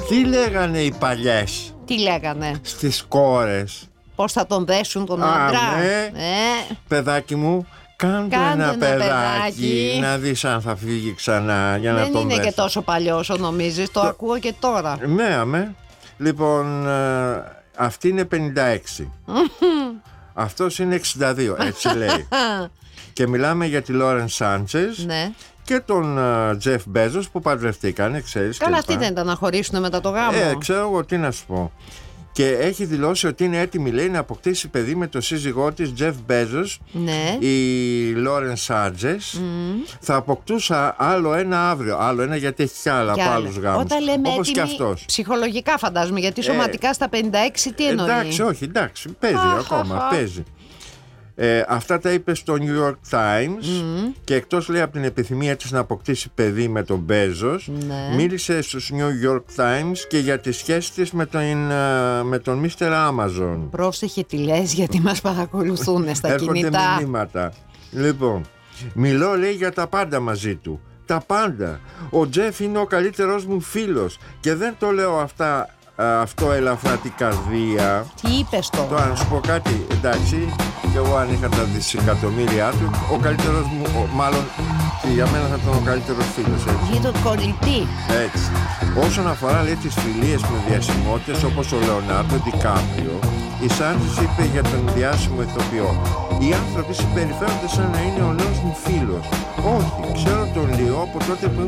Τι λέγανε οι παλιές? Τι λέγανε? Στις κόρες. Πώς θα τον δέσουν τον άντρα. Παιδάκι μου, κάντε ένα παιδάκι να δεις αν θα φύγει ξανά για να τον δέσουν. Δεν είναι και τόσο παλιό όσο νομίζεις. Το ακούω και τώρα. Ναι, αμέ. Λοιπόν, αυτή είναι 56. Αυτός είναι 62, έτσι λέει. Και μιλάμε για τη Λόρεν Σάντσες. Ναι. Και τον Τζεφ Μπέζος που παντρευτήκανε, ξέρεις. Καλά, αυτοί δεν ήταν να χωρίσουν μετά το γάμο. Ξέρω εγώ τι να σου πω. Και έχει δηλώσει ότι είναι έτοιμη, λέει, να αποκτήσει παιδί με το σύζυγό της Τζεφ Μπέζος. Ναι. Η Λόρεν Σάντζες. Θα αποκτούσα άλλο ένα αύριο. Άλλο ένα γιατί έχει κι άλλα από άλλους γάμους. Όταν λέμε όπως έτοιμη, και αυτός. ψυχολογικά φαντάζομαι, γιατί σωματικά στα 56 τι εννοεί? Εντάξει, όχι, εντάξει, παίζει ακόμα, παίζει. Αυτά τα είπε στο New York Times και εκτός, λέει, από την επιθυμία της να αποκτήσει παιδί με τον Μπέζος, μίλησε στους New York Times και για τις σχέσεις της με τον Mr. Amazon. Πρόσεχε τι λες, γιατί μας παρακολουθούν στα κινητά. Έρχονται μηνύματα. Λοιπόν, μιλώ, λέει, για τα πάντα μαζί του. Τα πάντα. Ο Τζεφ είναι ο καλύτερος μου φίλος και δεν το λέω αυτό ελαφρά την καρδία. Τι είπες τώρα? Τώρα να σου πω κάτι, εντάξει, και εγώ αν είχα τα δισεκατομμύρια του, ο καλύτερος μου, μάλλον για μένα θα ήταν ο καλύτερος φίλος, έτσι. Για τον κολλητή. Έτσι. Όσον αφορά, λέει, τις φιλίες με διασημότητες όπως ο Λεωνάρντο Ντικάπριο, η Σάντζες είπε για τον διάσημο ηθοποιό: οι άνθρωποι συμπεριφέρονται σαν να είναι ο νέος μου φίλος. Όχι, ξέρω τον Λίο από τότε που